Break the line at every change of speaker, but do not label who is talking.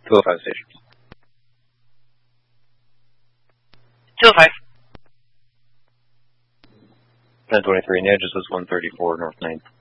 205 station.
205.
1023, and the address is 134 North 9th.